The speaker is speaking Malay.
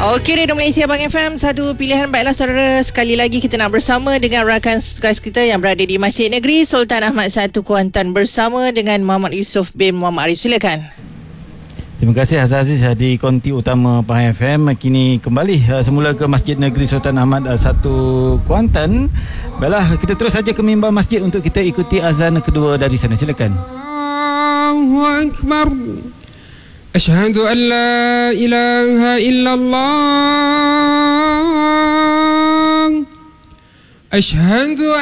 Okey, Radio Malaysia Abang FM, satu pilihan. Baiklah saudara, sekali lagi kita nak bersama dengan rakan tugas kita yang berada di Masjid Negeri Sultan Ahmad 1 Kuantan bersama dengan Muhammad Yusof bin Muhammad Arif. Silakan. Terima kasih Azhar Aziz di konti utama Pahang FM. Kini kembali semula ke Masjid Negeri Sultan Ahmad 1 Kuantan. Baiklah, kita terus saja ke mimbar masjid untuk kita ikuti azan kedua dari sana. Silakan. Allahu Akbar. Asyhadu an la ilaha illallah. Asyhadu